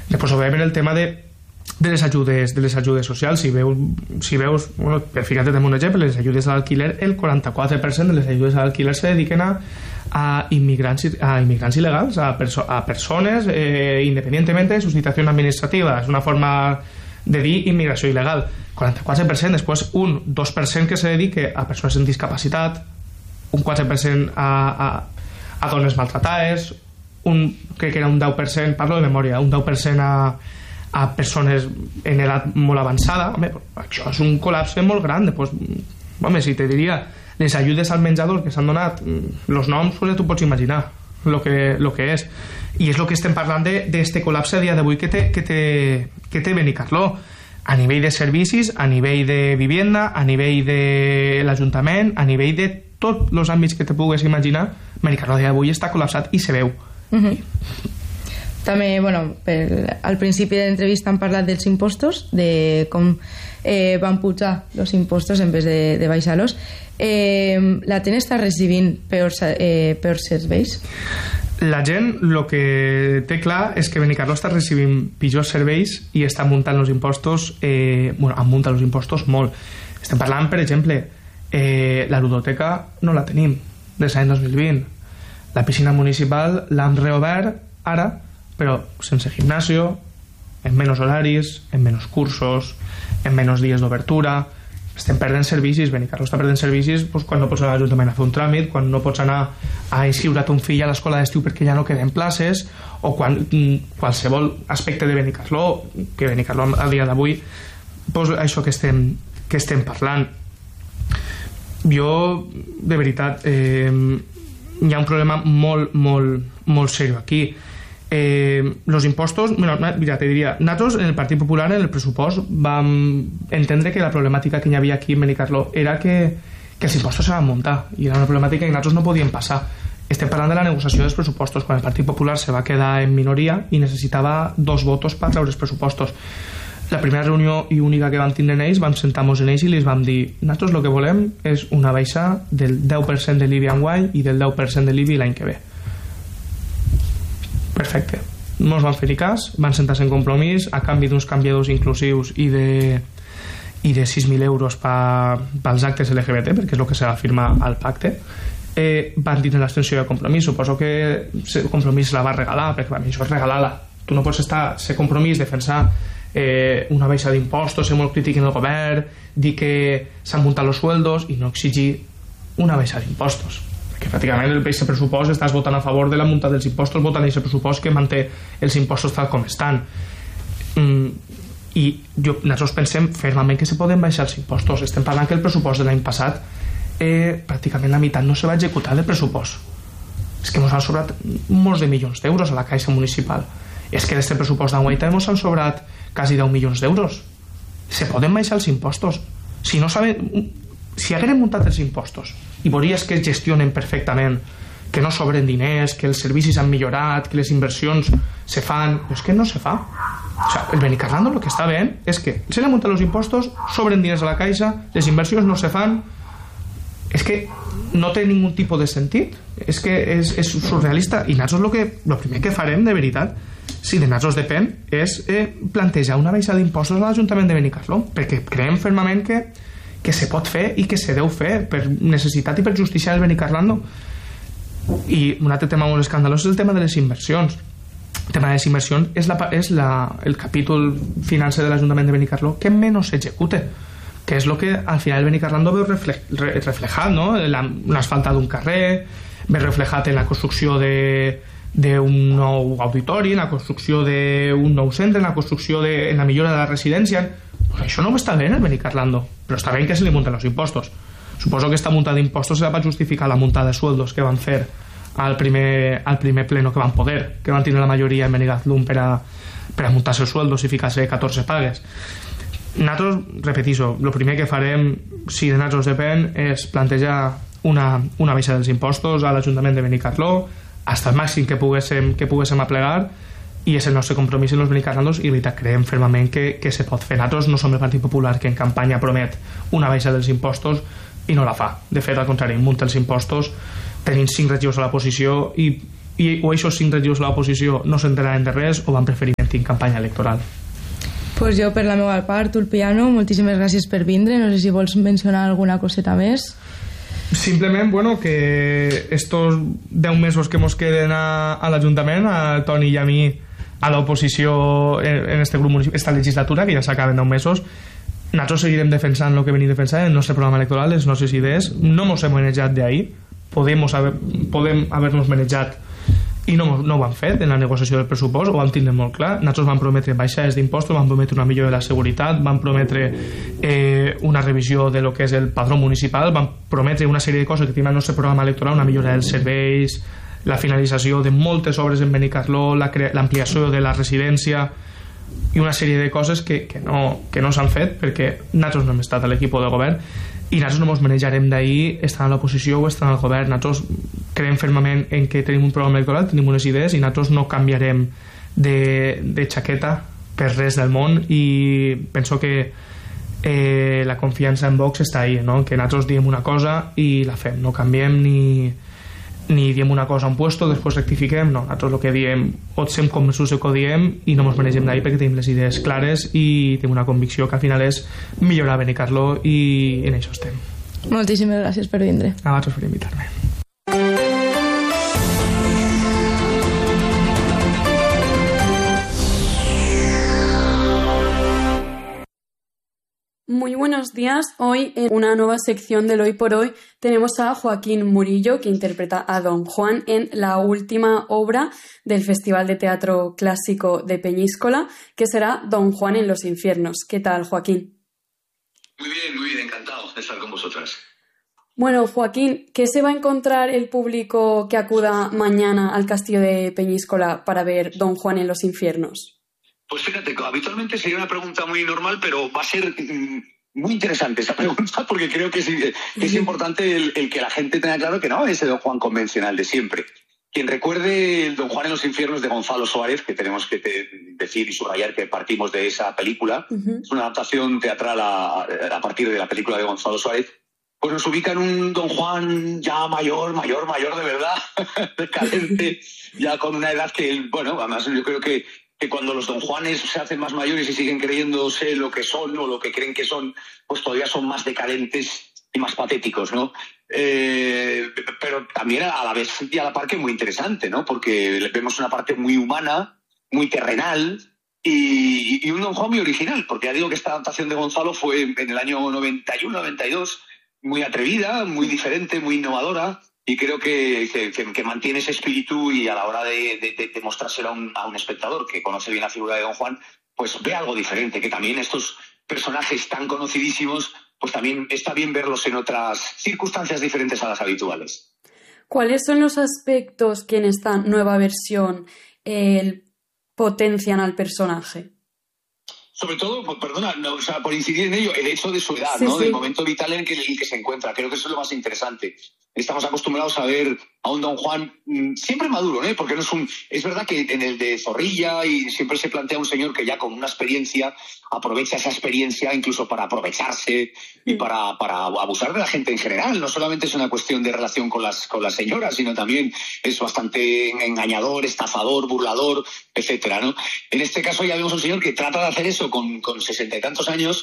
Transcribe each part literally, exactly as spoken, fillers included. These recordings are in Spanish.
Després, òbviament, el tema de de les ajudes, de les ajudes socials. Si veus, si veus bueno, per ficar-te un exemple, les ajudes a l'alquiler, el quaranta-quatre per cent de les ajudes a l'alquiler se dediquen a, a, immigrants, a immigrants il·legals, a, perso a persones eh, independientemente de su situación administrativa. És una forma de dir immigració il·legal. quaranta-quatre per cent, després un dos per cent que se dedique a persones amb discapacitat, un quatre per cent a, a, a dones maltratades, un, crec que era un deu per cent, parlo de memòria, un deu per cent a a persones en edat molt avançada. Home, això és un col·lapse molt gran. Després, home, si te diria les ajudes al menjador que s'han donat, els noms, pues, tu pots imaginar lo que, lo que és, i és el que estem parlant d'este col·lapse a dia d'avui que té, que té, que té Benicarló a nivell de servicis, a nivell de vivienda, a nivell de l'Ajuntament, a nivell de tots els àmbits que te pugues imaginar. Benicarló a dia d'avui està col·lapsat i se veu. Uh-huh. També, bueno, per, al principi de l'entrevista han parlat dels impostos, de com eh, van pujar els impostos en vez de, de baixar-los. Eh, la gent està recibint peors, eh, peors serveis? La gent el que té clar és que Benicarló està recibint pitjors serveis i està muntant els impostos, eh, bueno, han muntat els impostos molt. Estem parlant, per exemple, eh, la ludoteca no la tenim des de l'any dos mil vint. La piscina municipal l'han reobert ara, però sense gimnasio, en menys horaris, en menys cursos, en menys dies d'obertura. Estem perdent servicis. Benicarló està perdent servicis doncs, quan no pots anar a l'Ajuntament a fer un tràmit, quan no pots anar a inscriure't un fill a l'escola d'estiu perquè ja no queden places, o quan qualsevol aspecte de Benicarló, que Benicarló a dia d'avui, doncs això que estem, que estem parlant. Jo, de veritat, eh, hi ha un problema molt, molt, molt seriós aquí. Eh, los impostos, bueno, mira, te diria, nosaltres en el Partit Popular en el pressupost vam entendre que la problemàtica que hi havia aquí en Benicarló era que, que els impostos se van muntar i era una problemàtica que nosaltres no podíem passar. Estem parlant de la negociació dels pressupostos, quan el Partit Popular se va quedar en minoria i necessitava dos votos per treure els pressupostos. La primera reunió i única que vam tindre en ells, vam sentar-nos en ells i els vam dir, nosaltres el que volem és una baixa del deu per cent de l'I B I enguany i del deu per cent de l'I B I l'any que ve. Perfecte. No ens van fer ni cas, van sentar-se en compromís a canvi d'uns canviadors inclusius i de, i de sis mil euros pa, pels actes L G B T, perquè és el que s'ha de firmar al pacte. Eh, van tindre l'extensió de compromís. Suposo que el compromís la va regalar, perquè això és regalar-la. Tu no pots estar, ser compromís, defensar eh, una baixa d'impostos, ser molt crític en el govern, dir que s'han muntat els sueldos i no exigir una baixa d'impostos. Que pràcticament el pressupost estàs votant a favor de la munta dels impostos, votant aquest pressupost que manté els impostos tal com estan. Mm, i jo, nosaltres pensem fermament que se poden baixar els impostos. Estem parlant que el pressupost de l'any passat eh, pràcticament la meitat no se va executar del pressupost. És que ens han sobrat molts de milions d'euros a la caixa municipal. És que d'aquest pressupost d'enguany també ens han sobrat quasi deu milions d'euros. Se poden baixar els impostos. Si no saben... Si hagueren muntat els impostos i veuries que es gestionen perfectament, que no sobren diners, que els servicis han millorat, que les inversions se fan, però és que no se fa. O sea, el Benicarlando el que està veient és que se han muntat els impostos, sobren diners a la caixa, les inversions no se fan. És que no té ningú tipus de sentit. És que és, és surrealista. I nosaltres el, que, el primer que farem, de veritat, si de nosaltres depèn, és eh, plantejar una baixa d'impostos a l'Ajuntament de Benicarló, perquè creiem fermament que que se pot fer i que se deu fer per necessitat i per justícia del Benicarlando. I un altre tema molt escandalós és el tema de les inversions. El tema de les inversions és, la, és la, el capítol financer de l'Ajuntament de Benicarló que menys s'execute, que és el que al final el Benicarlando veu refle, re, reflejat, no? L'asfaltat d'un carrer, ve reflejat en la construcció de d'un nou auditori, en la construcció d'un nou centre, en la construcció de, en la millora de la residència. Pues això no està bé en el Benicarlando, però està bé que se li munten els impostos. Suposo que esta munta d'impostos serà per justificar la munta de sueldos que van fer al primer, al primer pleno que van poder, que van tenir la majoria en Benigazlum per a, per a muntar-se els sueldos i ficar-se catorze pagues. Nosaltres, repetixo, el primer que farem, si de nosaltres depèn, és plantejar una, una baixa dels impostos a l'Ajuntament de Benicarló, fins al màxim que poguéssim, que poguéssim aplegar, i és el nostre compromís en els benicarlandos i veritat creiem fermament que, que se pot fer. Nosaltres no som el Partit Popular que en campanya promet una baixa dels impostos i no la fa. De fet, al contrari, munta els impostos, tenim cinc regidors a la posició i i o aquests cinc regidors de l'oposició no s'enteraran de res o van preferir mentir en campanya electoral? Pues jo, per la meva part, Ulpiano, moltíssimes gràcies per vindre. No sé si vols mencionar alguna coseta més. Simplement, bueno, que estos deu mesos que mos queden a, a l'Ajuntament, a Toni i a mi, a l'oposició en, en este grup municipal, esta legislatura, que ja s'acaben deu mesos, nosaltres seguirem defensant el que venim defensant, el nostre programa electoral, les nostres idees. No mos hem manejat d'ahir, podem haver, podem haver-nos manejat i no, no ho han fet en la negociació del pressupost, ho vam tindre molt clar. Nosaltres vam prometre baixades d'impostos, vam prometre una millora de la seguretat, vam prometre eh, una revisió de lo que és el padró municipal, vam prometre una sèrie de coses que tenim al nostre programa electoral, una millora dels serveis, la finalització de moltes obres en Benicarló, l'ampliació de la residència i una sèrie de coses que, que no, que no s'han fet perquè nosaltres no hem estat a l'equip de govern i nosaltres no ens manejarem d'ahir estant a l'oposició o estant al govern. Nosaltres creiem fermament en que tenim un programa electoral, tenim unes idees i nosaltres no canviarem de, de xaqueta per res del món i penso que eh, la confiança en Vox està ahí, no? Que nosaltres diem una cosa i la fem, no canviem ni, ni diem una cosa a un puesto, després rectifiquem, no, nosaltres el que diem o sem convençuts que ho diem i no ens manegem d'ahir perquè tenim les idees clares i tenim una convicció que al final és millorar Benicarló i en això estem. Moltíssimes gràcies per vindre. A vosaltres per invitar-me. Muy buenos días. Hoy en una nueva sección del Hoy por Hoy tenemos a Joaquín Murillo, que interpreta a Don Juan en la última obra del Festival de Teatro Clásico de Peñíscola, que será Don Juan en los infiernos. ¿Qué tal, Joaquín? Muy bien, muy bien, encantado de estar con vosotras. Bueno, Joaquín, ¿qué se va a encontrar el público que acuda mañana al Castillo de Peñíscola para ver Don Juan en los infiernos? Pues fíjate, habitualmente sería una pregunta muy normal, pero va a ser mm, muy interesante esa pregunta porque creo que es, que es importante el, el que la gente tenga claro que no es el Don Juan convencional de siempre. Quien recuerde el Don Juan en los infiernos de Gonzalo Suárez, que tenemos que te, decir y subrayar que partimos de esa película, uh-huh. Es una adaptación teatral a, a partir de la película de Gonzalo Suárez, pues nos ubica en un Don Juan ya mayor, mayor, mayor de verdad, decadente, ya con una edad que, bueno, además yo creo que que cuando los Don Juanes se hacen más mayores y siguen creyéndose lo que son o lo que creen que son, pues todavía son más decadentes y más patéticos, ¿no? Eh, pero también a la vez y a la par que muy interesante, ¿no? Porque vemos una parte muy humana, muy terrenal y, y un Don Juan muy original, porque ya digo que esta adaptación de Gonzalo fue en el año noventa y uno, noventa y dos, muy atrevida, muy diferente, muy innovadora. Y creo que, que, que mantiene ese espíritu y a la hora de, de, de mostrárselo a un, a un espectador que conoce bien la figura de Don Juan, pues ve algo diferente, que también estos personajes tan conocidísimos, pues también está bien verlos en otras circunstancias diferentes a las habituales. ¿Cuáles son los aspectos que en esta nueva versión eh, potencian al personaje? Sobre todo, perdona, no, o sea, por incidir en ello, el hecho de su edad, sí, ¿no? Sí. Del momento vital en que, en el que se encuentra. Creo que eso es lo más interesante. Estamos acostumbrados a ver a un Don Juan mmm, siempre maduro, ¿eh? Porque no es un... Es verdad que en el de Zorrilla y siempre se plantea un señor que ya con una experiencia aprovecha esa experiencia incluso para aprovecharse y para, para abusar de la gente en general. No solamente es una cuestión de relación con las, con las señoras, sino también es bastante engañador, estafador, burlador, etcétera, ¿no? En este caso ya vemos un señor que trata de hacer eso con, con sesenta y tantos años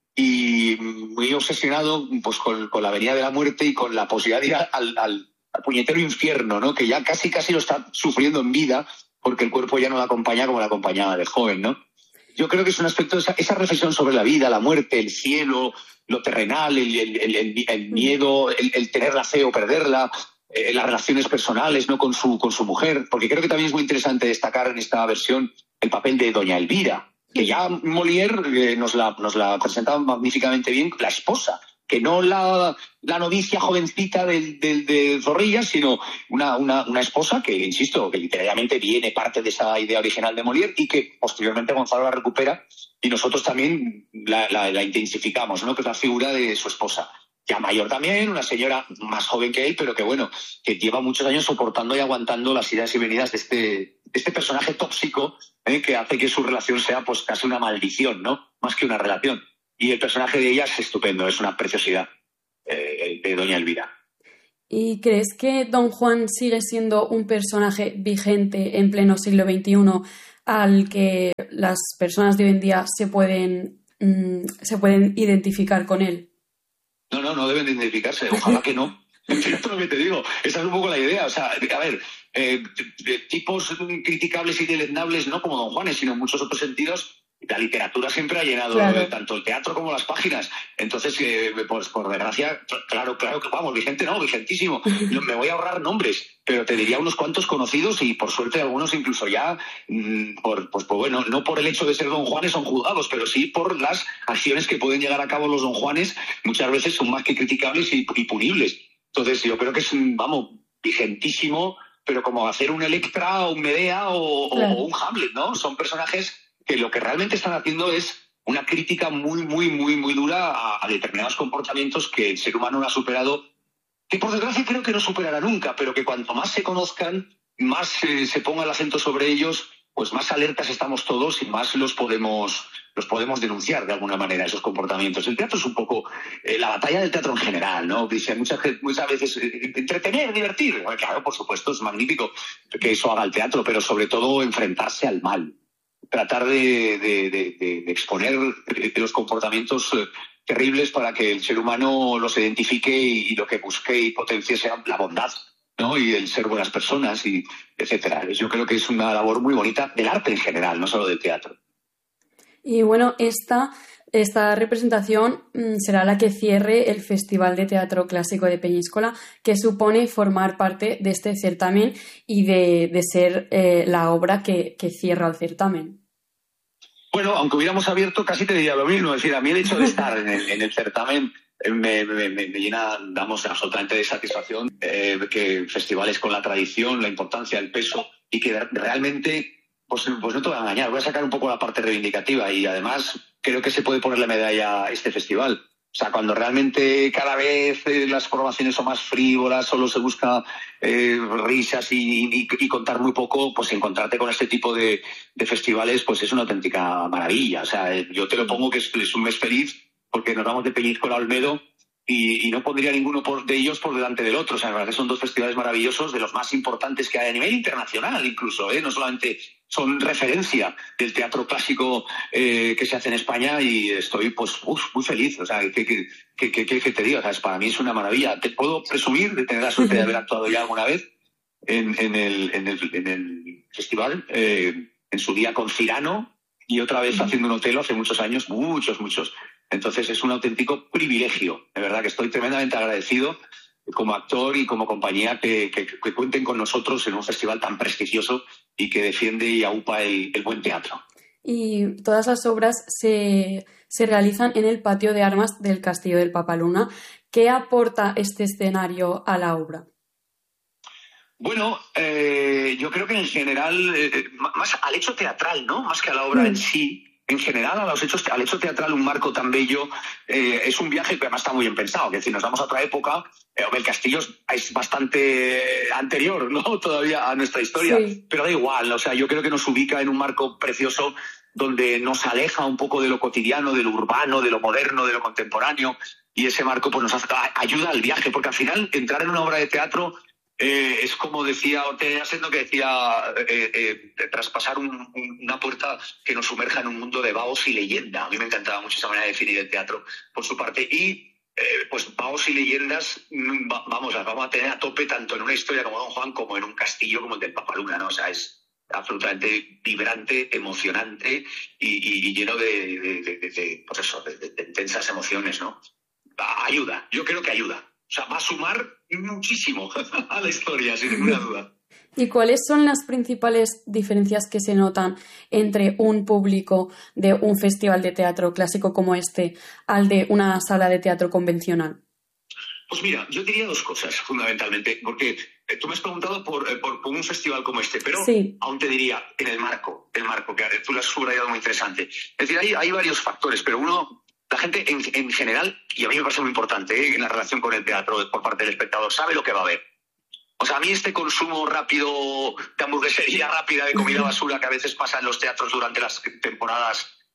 y muy obsesionado pues con, con la venida de la muerte y con la posibilidad de ir al, al, al puñetero infierno, ¿no? Que ya casi casi lo está sufriendo en vida porque el cuerpo ya no la acompaña como la acompañaba de joven, ¿no? Yo creo que es un aspecto, esa, esa reflexión sobre la vida, la muerte, el cielo, lo terrenal, el, el, el, el miedo, el, el tenerla fe o perderla, eh, las relaciones personales, ¿no? Con su, con su mujer, porque creo que también es muy interesante destacar en esta versión el papel de doña Elvira, que ya Molière eh, nos la, nos la presentaba magníficamente bien, la esposa, que no la, la novicia jovencita del, del, de Zorrilla, sino una, una, una esposa que, insisto, que literalmente viene parte de esa idea original de Molière y que posteriormente Gonzalo la recupera y nosotros también la, la, la intensificamos, ¿no? Que es la figura de su esposa. Ya mayor también, una señora más joven que él, pero que bueno, que lleva muchos años soportando y aguantando las idas y venidas de este, de este personaje tóxico, ¿eh? Que hace que su relación sea pues casi una maldición, ¿no? Más que una relación. Y el personaje de ella es estupendo, es una preciosidad, eh, de doña Elvira. ¿Y crees que Don Juan sigue siendo un personaje vigente en pleno siglo veintiuno al que las personas de hoy en día se pueden, mmm, se pueden identificar con él? No, no, no deben de identificarse, ojalá que no. Fíjate lo que te digo, esa es un poco la idea. O sea, a ver, eh, tipos criticables y deleznables, no como Don Juanes, sino en muchos otros sentidos. La literatura siempre ha llenado claro. eh, tanto el teatro como las páginas. Entonces, eh, pues por desgracia, claro, claro que vamos, vigente no, vigentísimo. Me voy a ahorrar nombres, pero te diría unos cuantos conocidos y por suerte algunos incluso ya, mmm, por, pues, pues bueno, no por el hecho de ser Don Juanes son juzgados, pero sí por las acciones que pueden llegar a cabo los Don Juanes, muchas veces son más que criticables y, y punibles. Entonces, yo creo que es, vamos, vigentísimo, pero como hacer un Electra o un Medea o, claro. o un Hamlet, ¿no? Son personajes que lo que realmente están haciendo es una crítica muy, muy, muy, muy dura a, a determinados comportamientos que el ser humano no ha superado, que por desgracia creo que no superará nunca, pero que cuanto más se conozcan, más eh, se ponga el acento sobre ellos, pues más alertas estamos todos y más los podemos, los podemos denunciar de alguna manera, esos comportamientos. El teatro es un poco eh, la batalla del teatro en general, ¿no? Dice muchas, muchas veces eh, entretener, divertir. Bueno, claro, por supuesto, es magnífico que eso haga el teatro, pero sobre todo enfrentarse al mal. Tratar de, de, de, de exponer los comportamientos terribles para que el ser humano los identifique y, y lo que busque y potencie sea la bondad, ¿no? Y el ser buenas personas, y etcétera. Yo creo que es una labor muy bonita del arte en general, no solo del teatro. Y bueno, esta, esta representación mmm, será la que cierre el Festival de Teatro Clásico de Peñíscola, que supone formar parte de este certamen y de, de ser eh, la obra que, que cierra el certamen. Bueno, aunque hubiéramos abierto, casi te diría lo mismo. Es decir, a mí el hecho de estar en el, en el certamen me, me, me llena, damos, absolutamente de satisfacción, eh, que festivales con la tradición, la importancia, el peso, y que realmente, pues, pues no te voy a engañar, voy a sacar un poco la parte reivindicativa y además creo que se puede ponerle medalla a este festival. O sea, cuando realmente cada vez eh, las formaciones son más frívolas, solo se busca eh, risas y, y, y contar muy poco, pues encontrarte con este tipo de, de festivales pues es una auténtica maravilla. O sea, yo te lo pongo que es, es un mes feliz porque nos vamos de Peñíscola a Olmedo y, y no pondría ninguno por, de ellos por delante del otro. O sea, la verdad que son dos festivales maravillosos, de los más importantes que hay a nivel internacional incluso, ¿eh? No solamente son referencia del teatro clásico eh, que se hace en España y estoy pues uf, muy feliz. O sea, que, que, que, que, que te digo, o sea, es, para mí es una maravilla. Te puedo presumir de tener la suerte de haber actuado ya alguna vez en, en, el, en, el, en el festival, eh, en su día con Cirano y otra vez haciendo un Otelo hace muchos años, muchos, muchos. Entonces es un auténtico privilegio. De verdad que estoy tremendamente agradecido como actor y como compañía que, que, que cuenten con nosotros en un festival tan prestigioso y que defiende y aupa el, el buen teatro. Y todas las obras se, se realizan en el patio de armas del Castillo del Papaluna. ¿Qué aporta este escenario a la obra? Bueno, eh, yo creo que en general, eh, más al hecho teatral, ¿no? Más que a la obra mm. en sí. En general, a los hechos, al hecho teatral, un marco tan bello eh, es un viaje que además está muy bien pensado. Que si nos vamos a otra época, eh, el castillo es bastante anterior, ¿no? Todavía a nuestra historia. Sí. Pero da igual, o sea, yo creo que nos ubica en un marco precioso donde nos aleja un poco de lo cotidiano, de lo urbano, de lo moderno, de lo contemporáneo. Y ese marco pues nos hace, ayuda al viaje, porque al final entrar en una obra de teatro Eh, es como decía Ortega Gasset, que decía eh, eh, traspasar un, un, una puerta que nos sumerja en un mundo de vaos y leyenda. A mí me encantaba mucho esa manera de definir el teatro por su parte. Y eh, pues vaos y leyendas va, vamos, a, vamos a tener a tope tanto en una historia como Don Juan como en un castillo como el del Papaluna, ¿no? O sea, es absolutamente vibrante, emocionante y, y, y lleno de, de, de, de, de, pues eso, de, de, de intensas emociones, ¿no? Ayuda, yo creo que ayuda. O sea, va a sumar muchísimo a la historia, sin ninguna duda. ¿Y cuáles son las principales diferencias que se notan entre un público de un festival de teatro clásico como este al de una sala de teatro convencional? Pues mira, yo diría dos cosas, fundamentalmente, porque tú me has preguntado por, por, por un festival como este, pero sí. Aún te diría, en el marco, el marco, que tú lo has subrayado muy interesante. Es decir, hay, hay varios factores, pero uno... La gente en, en general, y a mí me parece muy importante ¿eh? en la relación con el teatro por parte del espectador, sabe lo que va a ver. O sea, a mí este consumo rápido de hamburguesería rápida, de comida basura que a veces pasa en los teatros durante las temporadas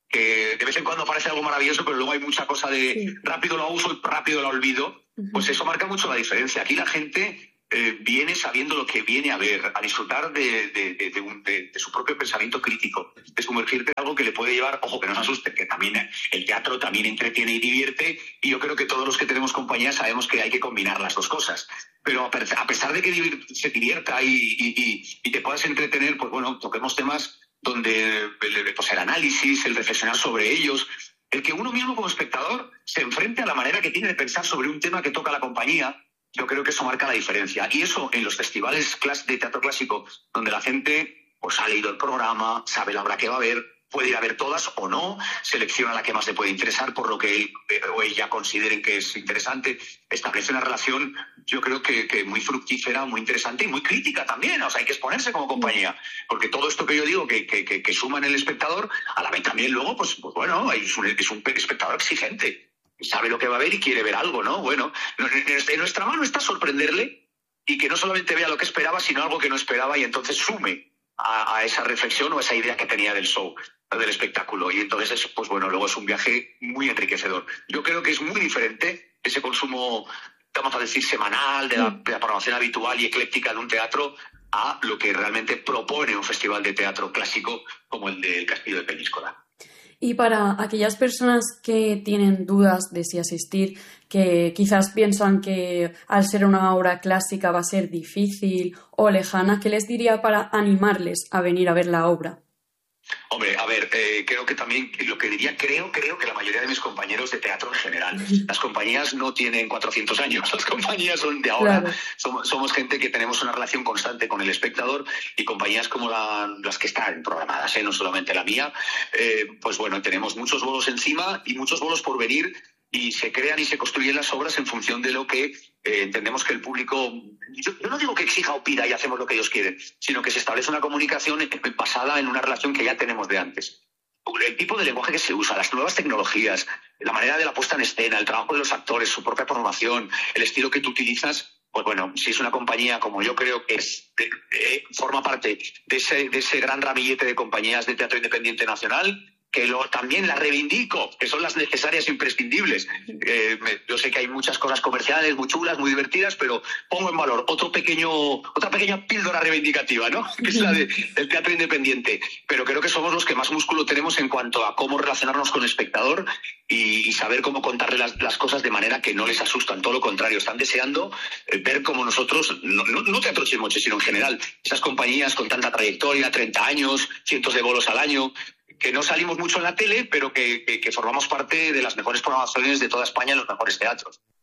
que de vez en cuando parece algo maravilloso, pero luego hay mucha cosa de sí. rápido lo uso y rápido lo olvido, uh-huh. pues eso marca mucho la diferencia. Aquí la gente eh, viene sabiendo lo que viene a ver, a disfrutar de, de, de, de, un, de, de su propio pensamiento crítico, de sumergirte en algo que le puede llevar, ojo, que no se asuste, que también el teatro también entretiene y divierte, y yo creo que todos los que tenemos compañía sabemos que hay que combinar las dos cosas. Pero a pesar de que se divierta y, y, y, y te puedas entretener, pues bueno, toquemos temas donde pues el análisis, el reflexionar sobre ellos, el que uno mismo como espectador se enfrente a la manera que tiene de pensar sobre un tema que toca la compañía, yo creo que eso marca la diferencia. Y eso en los festivales de teatro clásico, donde la gente pues ha leído el programa, sabe la obra que va a ver, puede ir a ver todas o no, selecciona la que más le puede interesar por lo que él o ella consideren que es interesante, establece una relación, yo creo que, que muy fructífera, muy interesante y muy crítica también. O sea, hay que exponerse como compañía, porque todo esto que yo digo que, que, que, que suma en el espectador, a la vez también luego, pues, pues bueno, es un, es un espectador exigente, sabe lo que va a ver y quiere ver algo, ¿no? Bueno, en nuestra mano está sorprenderle y que no solamente vea lo que esperaba, sino algo que no esperaba y entonces sume a, a esa reflexión o a esa idea que tenía del show, del espectáculo. Y entonces, es, pues bueno, luego es un viaje muy enriquecedor. Yo creo que es muy diferente ese consumo, vamos a decir, semanal, de la, de la programación habitual y ecléctica de un teatro, a lo que realmente propone un festival de teatro clásico como el del Castillo de Peñíscola. Y para aquellas personas que tienen dudas de si asistir, que quizás piensan que al ser una obra clásica va a ser difícil o lejana, ¿qué les diría para animarles a venir a ver la obra? Hombre, a ver, eh, creo que también, lo que diría, creo, creo que la mayoría de mis compañeros de teatro en general, las compañías no tienen cuatrocientos años, las compañías son de ahora, claro. somos, somos gente que tenemos una relación constante con el espectador y compañías como la, las que están programadas, ¿eh? No solamente la mía, eh, pues bueno, tenemos muchos bolos encima y muchos bolos por venir y se crean y se construyen las obras en función de lo que eh, entendemos que el público... Yo, yo no digo que exija o pida y hacemos lo que ellos quieren, sino que se establece una comunicación basada en una relación que ya tenemos de antes. El tipo de lenguaje que se usa, las nuevas tecnologías, la manera de la puesta en escena, el trabajo de los actores, su propia formación, el estilo que tú utilizas, pues bueno, si es una compañía como yo creo que es, de, de, forma parte de ese, de ese gran ramillete de compañías de teatro independiente nacional, que lo, también las reivindico, que son las necesarias e imprescindibles. Eh, me, yo sé que hay muchas cosas comerciales muy chulas, muy divertidas, pero pongo en valor otro pequeño, otra pequeña píldora reivindicativa, ¿no? Que es la de, del teatro independiente. Pero creo que somos los que más músculo tenemos en cuanto a cómo relacionarnos con el espectador y, y saber cómo contarle las, las cosas de manera que no les asustan, todo lo contrario, están deseando eh, ver cómo nosotros, no, no, no Teatro Chismoche, sino en general, esas compañías con tanta trayectoria, treinta años, cientos de bolos al año, que no salimos mucho en la tele, pero que, que, que formamos parte de las mejores programaciones de toda España en los mejores teatros.